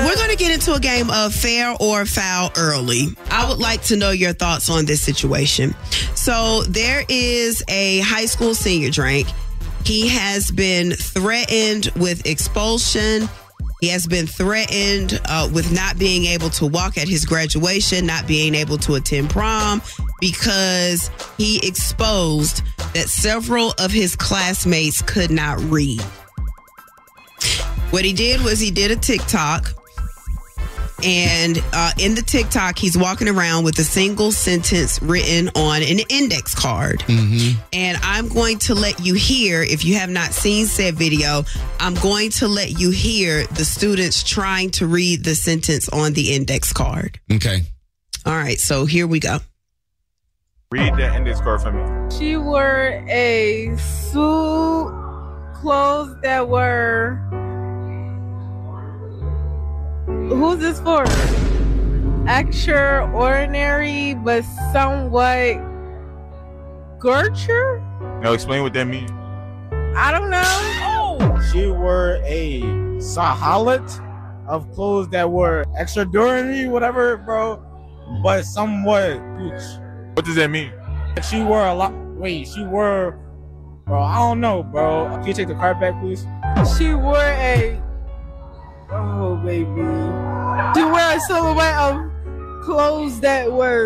We're going to get into a game of fair or foul early. I would like to know your thoughts on this situation. So there is a high school senior, Drake. He has been threatened with expulsion. He has been threatened with not being able to walk at his graduation, not being able to attend prom, because he exposed that several of his classmates could not read. What he did was he did a TikTok, and in the TikTok, he's walking around with a single sentence written on an index card. Mm-hmm. And I'm going to let you hear, if you have not seen said video, I'm going to let you hear the students trying to read the sentence on the index card. Okay. All right, so here we go. Read the index card for me. She wore a suit, clothes that were... Who's this for? Extraordinary, but somewhat Gertrude? Now explain what that means. I don't know. Oh! She wore a sahalat of clothes that were extraordinary, whatever, bro, but somewhat huge. What does that mean? She wore a lot. Wait, she wore. Bro, I don't know, bro. Can you take the card back, please? She wore a. Oh, baby. She wore a silhouette of clothes that were.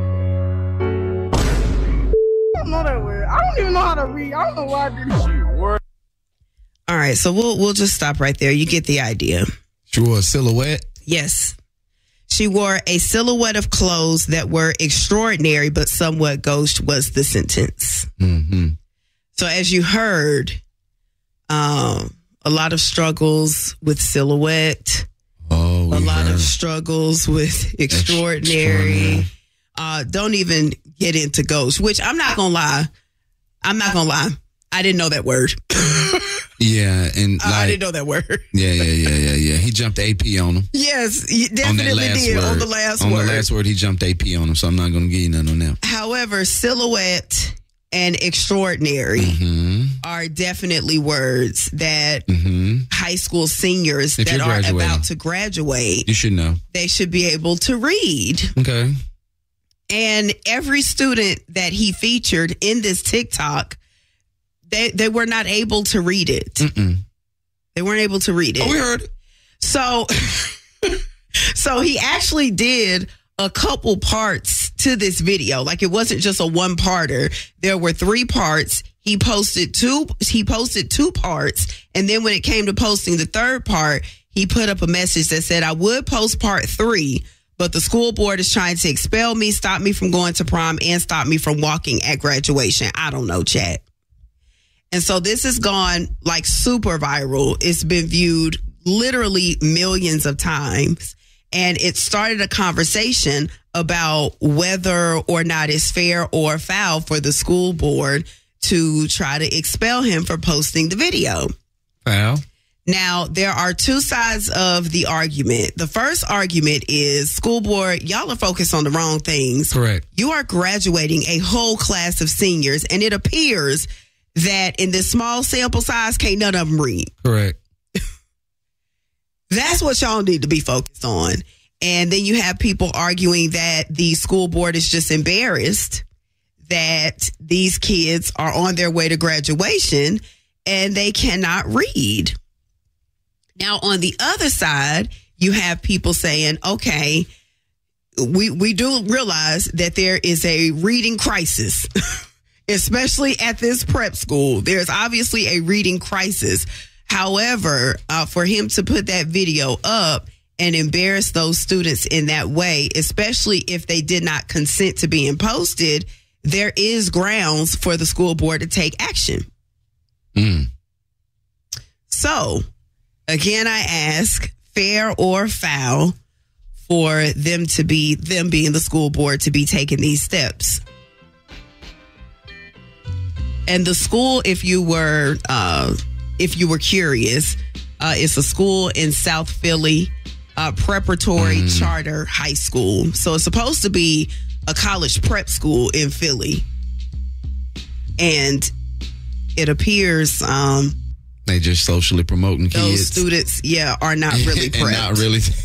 I don't know that word. I don't even know how to read. I don't know why I did this. She wore. All right, so we'll just stop right there. You get the idea. She wore a silhouette? Yes. She wore a silhouette of clothes that were extraordinary, but somewhat gauche was the sentence. Mm-hmm. So as you heard, a lot of struggles with silhouette. Oh, a lot of struggles with extraordinary. Don't even get into ghost, which I'm not going to lie. I didn't know that word. Yeah, and I didn't know that word. Yeah. He jumped AP on him. Yes, he definitely did on the last word. On the last word, he jumped AP on him, so I'm not going to give you none on that. However, silhouette and extraordinary are definitely words that high school seniors that are about to graduate, you should know. They should be able to read. Okay. And every student that he featured in this TikTok, they were not able to read it. Mm-mm. They weren't able to read it. Oh, we heard it. So he actually did a couple parts to this video. Like, it wasn't just a one-parter. There were 3 parts. He posted two parts. And then when it came to posting the third part, he put up a message that said, I would post part 3, but the school board is trying to expel me, stop me from going to prom, and stop me from walking at graduation. I don't know, chat. And so this has gone like super viral. It's been viewed literally millions of times. And it started a conversation about whether or not it's fair or foul for the school board to try to expel him for posting the video. Foul. Now, there are 2 sides of the argument. The first argument is, school board, y'all are focused on the wrong things. Correct. You are graduating a whole class of seniors, and it appears that in this small sample size, can't none of them read. Correct. That's what y'all need to be focused on. And then you have people arguing that the school board is just embarrassed that these kids are on their way to graduation and they cannot read. Now, on the other side, you have people saying, okay, we do realize that there is a reading crisis, especially at this prep school. There's obviously a reading crisis. However, for him to put that video up and embarrass those students in that way, especially if they did not consent to being posted, there is grounds for the school board to take action. So, again, I ask, fair or foul for them being the school board to be taking these steps? And the school, if you were curious, it's a school in South Philly, preparatory charter high school. So it's supposed to be a college prep school in Philly. And it appears they just socially promoting kids. Those students, are not really prepped. And not really